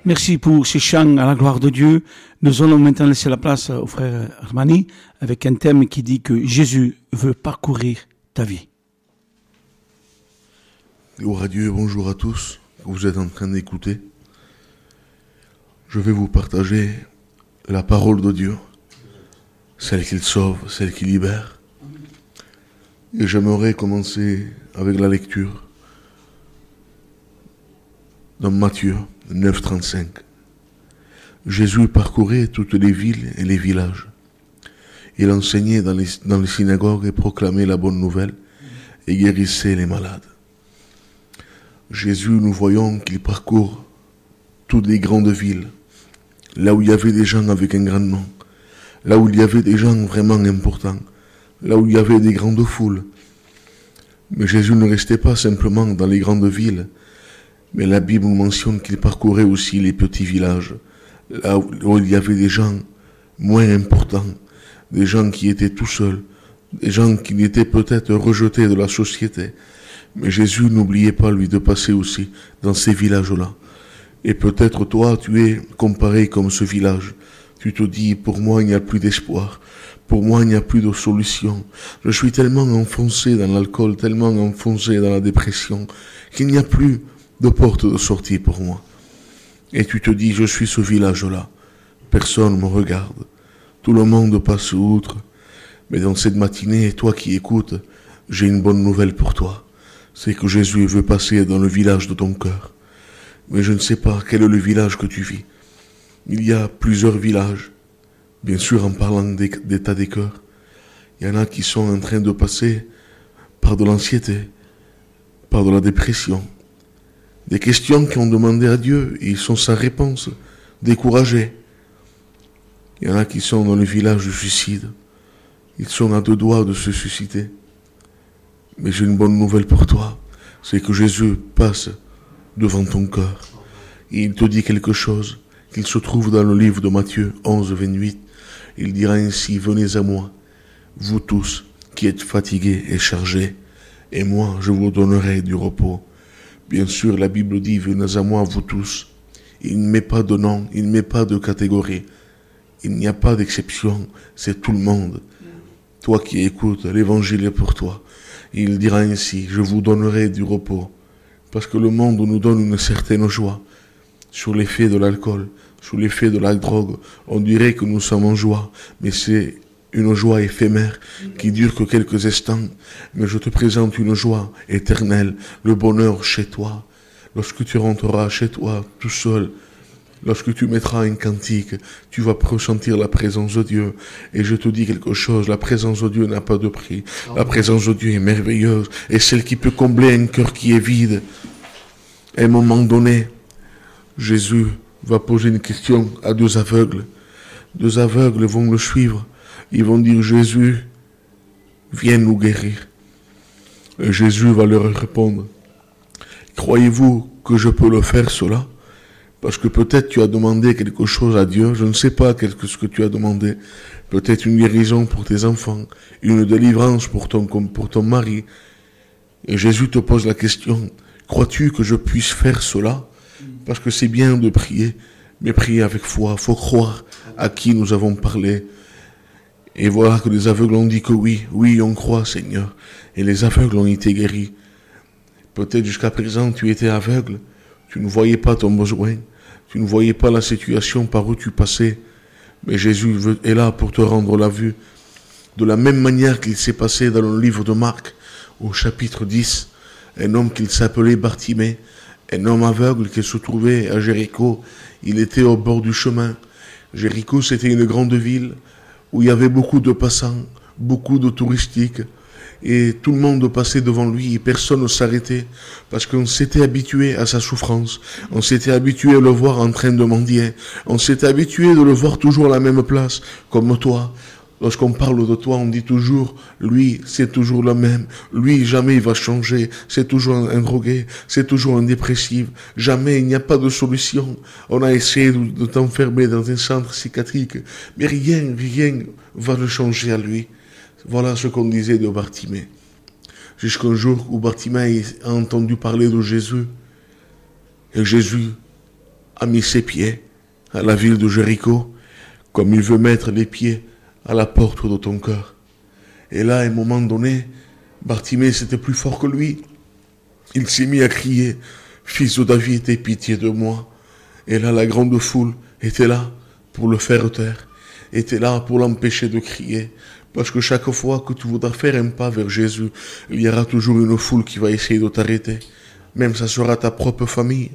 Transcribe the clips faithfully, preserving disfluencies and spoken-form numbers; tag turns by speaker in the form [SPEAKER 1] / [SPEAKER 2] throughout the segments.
[SPEAKER 1] Merci pour ces chants à la gloire de Dieu. Nous allons maintenant laisser la place au frère Armani avec un thème qui dit que Jésus veut parcourir ta vie.
[SPEAKER 2] Gloire à Dieu, bonjour à tous, vous êtes en train d'écouter. Je vais vous partager la parole de Dieu, celle qui sauve, celle qui libère. Et j'aimerais commencer avec la lecture dans Matthieu neuf, trente-cinq. Jésus parcourait toutes les villes et les villages. Il enseignait dans les, dans les synagogues et proclamait la bonne nouvelle et guérissait les malades. Jésus, nous voyons qu'il parcourt toutes les grandes villes, là où il y avait des gens avec un grand nom, là où il y avait des gens vraiment importants, là où il y avait des grandes foules. Mais Jésus ne restait pas simplement dans les grandes villes, mais la Bible nous mentionne qu'il parcourait aussi les petits villages, là où il y avait des gens moins importants, des gens qui étaient tout seuls, des gens qui étaient peut-être rejetés de la société. Mais Jésus n'oubliait pas, lui, de passer aussi dans ces villages-là. Et peut-être toi, tu es comparé comme ce village. Tu te dis, pour moi, il n'y a plus d'espoir. Pour moi, il n'y a plus de solution. Je suis tellement enfoncé dans l'alcool, tellement enfoncé dans la dépression, qu'il n'y a plus de porte de sortie pour moi. Et tu te dis, je suis ce village-là. Personne ne me regarde. Tout le monde passe outre. Mais dans cette matinée, toi qui écoutes, j'ai une bonne nouvelle pour toi. C'est que Jésus veut passer dans le village de ton cœur. Mais je ne sais pas quel est le village que tu vis. Il y a plusieurs villages. Bien sûr, en parlant d'état des cœurs, il y en a qui sont en train de passer par de l'anxiété, par de la dépression. Des questions qui ont demandé à Dieu, et ils sont sans réponse, découragés. Il y en a qui sont dans le village du suicide. Ils sont à deux doigts de se suicider. Mais j'ai une bonne nouvelle pour toi, c'est que Jésus passe devant ton cœur. Et il te dit quelque chose, qu'il se trouve dans le livre de Matthieu onze, vingt-huit. Il dira ainsi, venez à moi, vous tous qui êtes fatigués et chargés, et moi je vous donnerai du repos. Bien sûr, la Bible dit, venez à moi, vous tous. Il ne met pas de nom, il ne met pas de catégorie. Il n'y a pas d'exception, c'est tout le monde. Toi qui écoutes, l'évangile est pour toi. Il dira ainsi, je vous donnerai du repos. Parce que le monde nous donne une certaine joie. Sur l'effet de l'alcool, sous l'effet de la drogue, on dirait que nous sommes en joie. Mais c'est une joie éphémère qui dure que quelques instants. Mais je te présente une joie éternelle, le bonheur chez toi. Lorsque tu rentreras chez toi tout seul, lorsque tu mettras un cantique, tu vas ressentir la présence de Dieu. Et je te dis quelque chose, la présence de Dieu n'a pas de prix. La présence de Dieu est merveilleuse. Et celle qui peut combler un cœur qui est vide. À un moment donné, Jésus va poser une question à deux aveugles. Deux aveugles vont le suivre. Ils vont dire, Jésus, viens nous guérir. Et Jésus va leur répondre, croyez-vous que je peux le faire cela ? Parce que peut-être tu as demandé quelque chose à Dieu, je ne sais pas ce que tu as demandé. Peut-être une guérison pour tes enfants, une délivrance pour ton, pour ton mari. Et Jésus te pose la question, crois-tu que je puisse faire cela ? Parce que c'est bien de prier, mais prier avec foi, il faut croire à qui nous avons parlé. Et voilà que les aveugles ont dit que oui, oui, on croit Seigneur. Et les aveugles ont été guéris. Peut-être jusqu'à présent tu étais aveugle. Tu ne voyais pas ton besoin, tu ne voyais pas la situation par où tu passais, mais Jésus est là pour te rendre la vue. De la même manière qu'il s'est passé dans le livre de Marc, au chapitre dix, un homme qu'il s'appelait Bartimée, un homme aveugle qui se trouvait à Jéricho, il était au bord du chemin. Jéricho, c'était une grande ville où il y avait beaucoup de passants, beaucoup de touristiques, et tout le monde passait devant lui et personne ne s'arrêtait parce qu'on s'était habitué à sa souffrance, on s'était habitué à le voir en train de mendier, on s'était habitué de le voir toujours à la même place comme toi. Lorsqu'on parle de toi, on dit toujours, lui, c'est toujours le même, lui, jamais il va changer, c'est toujours un drogué, c'est toujours un dépressif, jamais il n'y a pas de solution. On a essayé de, de t'enfermer dans un centre psychiatrique, mais rien, rien va le changer à lui. Voilà ce qu'on disait de Bartimée. Jusqu'un jour où Bartimée a entendu parler de Jésus. Et Jésus a mis ses pieds à la ville de Jéricho, comme il veut mettre les pieds à la porte de ton cœur. Et là, à un moment donné, Bartimée, c'était plus fort que lui. Il s'est mis à crier, « Fils de David, aie pitié de moi !» Et là, la grande foule était là pour le faire taire, était là pour l'empêcher de crier. Parce que chaque fois que tu voudras faire un pas vers Jésus, il y aura toujours une foule qui va essayer de t'arrêter. Même ça sera ta propre famille.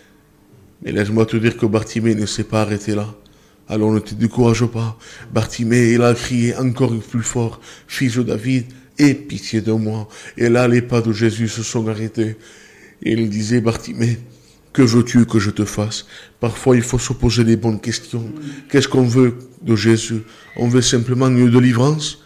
[SPEAKER 2] Mais laisse-moi te dire que Bartimée ne s'est pas arrêté là. Alors ne te décourage pas. Bartimée, il a crié encore plus fort, « Fils de David, aie pitié de moi !» Et là, les pas de Jésus se sont arrêtés. Et il disait, Bartimée, que veux-tu que je te fasse? Parfois, il faut se poser les bonnes questions. Qu'est-ce qu'on veut de Jésus? On veut simplement une délivrance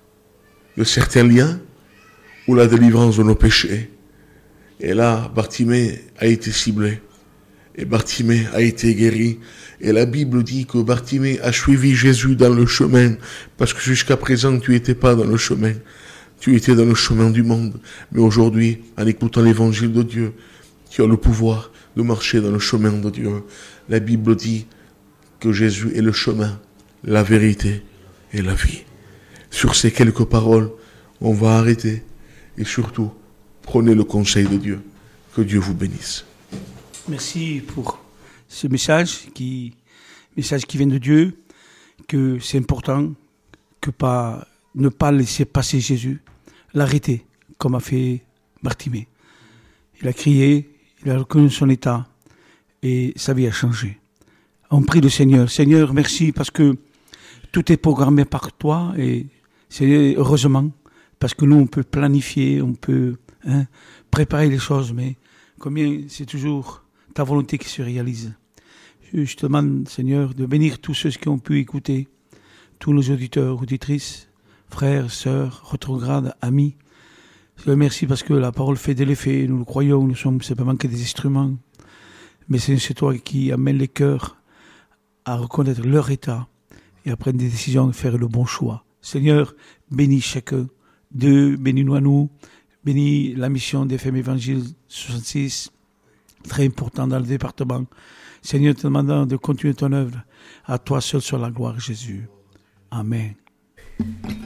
[SPEAKER 2] de certains liens ou la délivrance de nos péchés? Et là, Bartimée a été ciblé. Et Bartimée a été guéri. Et la Bible dit que Bartimée a suivi Jésus dans le chemin, parce que jusqu'à présent, tu n'étais pas dans le chemin. Tu étais dans le chemin du monde. Mais aujourd'hui, en écoutant l'évangile de Dieu, tu as le pouvoir de marcher dans le chemin de Dieu. La Bible dit que Jésus est le chemin, la vérité et la vie. Sur ces quelques paroles, on va arrêter. Et surtout, prenez le conseil de Dieu. Que Dieu vous bénisse.
[SPEAKER 1] Merci pour ce message qui, message qui vient de Dieu, que c'est important que pas, ne pas laisser passer Jésus, l'arrêter, comme a fait Bartimée. Il a crié, il a reconnu son état et sa vie a changé. On prie le Seigneur. Seigneur, merci parce que tout est programmé par toi et c'est heureusement parce que nous on peut planifier, on peut hein, préparer les choses, mais combien c'est toujours ta volonté qui se réalise. Je, je te demande, Seigneur, de bénir tous ceux qui ont pu écouter, tous nos auditeurs, auditrices, frères, sœurs, rétrogrades, amis. Je te remercie parce que la parole fait de l'effet, nous le croyons, nous sommes simplement que des instruments. Mais c'est, c'est toi qui amènes les cœurs à reconnaître leur état et à prendre des décisions et faire le bon choix. Seigneur, bénis chacun d'eux, bénis-nous à nous, bénis la mission des F M Évangile soixante-six, très important dans le département. Seigneur, te demandant de continuer ton œuvre. À toi seul soit la gloire, Jésus. Amen.